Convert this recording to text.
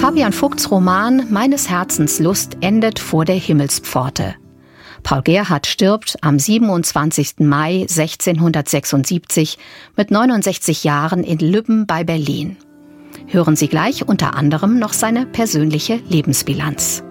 Fabian Vogts Roman »Meines Herzens Lust« endet vor der Himmelspforte. Paul Gerhardt stirbt am 27. Mai 1676 mit 69 Jahren in Lübben bei Berlin. Hören Sie gleich unter anderem noch seine persönliche Lebensbilanz.